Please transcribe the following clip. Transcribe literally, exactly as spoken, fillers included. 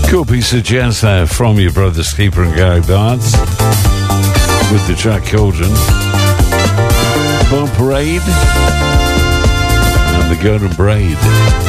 Cool piece of jazz there from your brothers Keeper and Gary Barnes with the track Cauldron. Bomb Parade and the Golden Braid.